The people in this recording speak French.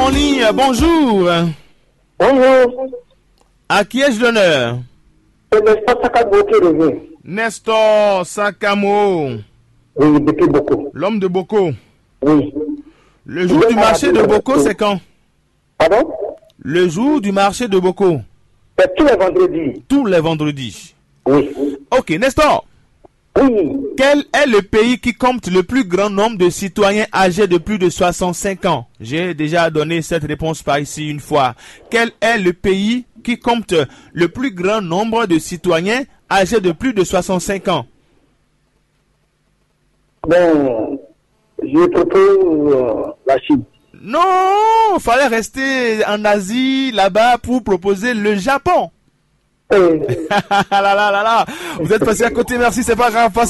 en ligne. Bonjour. Bonjour. À qui ai-je l'honneur? C'est Nestor Sakamo qui revient. Nestor Sakamo. Oui, depuis Boko. L'homme de Boko. Oui. Le jour du marché de Boko, c'est quand? Pardon? Le jour du marché de Boko. C'est tous les vendredis. Tous les vendredis. Oui. Ok, Nestor. Oui. Quel est le pays qui compte le plus grand nombre de citoyens âgés de plus de 65 ans? J'ai déjà donné cette réponse par ici une fois. Quel est le pays qui compte le plus grand nombre de citoyens âgés de plus de 65 ans? Bon, je propose la Chine. Non, fallait rester en Asie, là-bas, pour proposer le Japon. Oui. Là, là, là, là. Vous êtes passé à côté, merci, c'est pas grave.